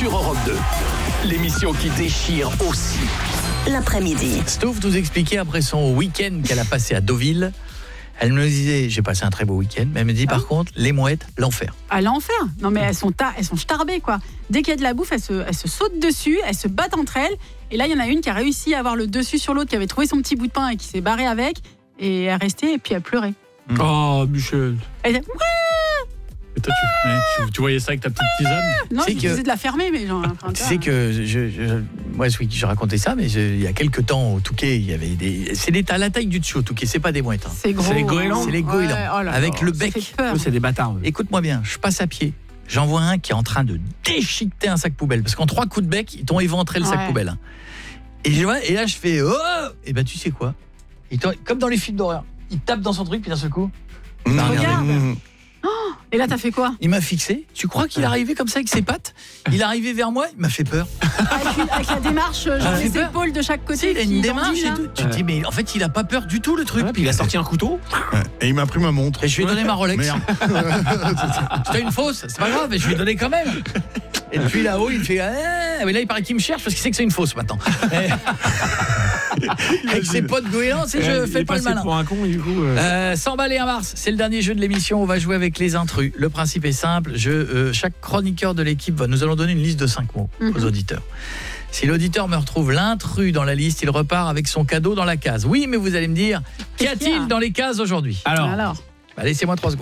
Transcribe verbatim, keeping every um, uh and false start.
sur Europe deux. L'émission qui déchire aussi. L'après-midi. Stouff nous expliquait après son week-end qu'elle a passé à Deauville. Elle me disait, j'ai passé un très beau week-end, mais elle me dit ah. par contre, les mouettes, l'enfer. À l'enfer. Non mais elles sont, ta- elles sont starbées quoi. Dès qu'il y a de la bouffe, elles se, elles se sautent dessus, elles se battent entre elles. Et là, il y en a une qui a réussi à avoir le dessus sur l'autre, qui avait trouvé son petit bout de pain et qui s'est barrée avec. Et elle est restée et puis elle pleurait. Mmh. Oh, Michel. Elle disait, Et toi, tu, ouais, tu, tu voyais ça avec ta petite tisane? Non, je que... disais de la fermer, mais genre. Enfin, tu sais que je, je, moi, ce week-end, je racontais ça, mais je, il y a quelques temps au Touquet, il y avait des. C'est des, à la taille du dessus au Touquet, c'est pas des mouettes. Hein. C'est gros. C'est les goélands. C'est les goélands. Ouais, oh là avec là, le bec. Eux, c'est des bâtards. Ouais. Écoute-moi bien, je passe à pied. J'en vois un qui est en train de déchiqueter un sac poubelle, parce qu'en trois coups de bec, ils t'ont éventré le ouais. sac poubelle. Et, je vois, et là, je fais oh. Et ben, tu sais quoi? Comme dans les films d'horreur, il tape dans son truc, puis d'un seul coup. Mmh. Regarde. Mmh. Oh, et là, t'as fait quoi? Il m'a fixé. Tu crois qu'il est arrivé comme ça avec ses pattes? Il est arrivé vers moi, il m'a fait peur. Avec, une, avec la démarche, genre les peur. épaules de chaque côté. Il a une démarche et tout. Tu te dis, mais en fait, il a pas peur du tout, le truc. Ouais, puis il a sorti un couteau. Et il m'a pris ma montre. Et je lui ai donné ma Rolex. C'était une fausse, c'est pas grave, mais je lui ai donné quand même. Et puis là-haut, il fait ah, mais là, il paraît qu'il me cherche parce qu'il sait que c'est une fausse maintenant. Avec ses potes goélands, c'est je fais pas le malin. Pour un con, du coup, euh... Euh, cent balles et un mars, c'est le dernier jeu de l'émission. On va jouer avec les intrus. Le principe est simple. Je, euh, chaque chroniqueur de l'équipe va nous allons donner une liste de cinq mots mm-hmm. aux auditeurs. Si l'auditeur me retrouve l'intrus dans la liste, il repart avec son cadeau dans la case. Oui, mais vous allez me dire, qu'y a-t-il dans les cases aujourd'hui? Alors, Alors. Bah, laissez-moi trois secondes.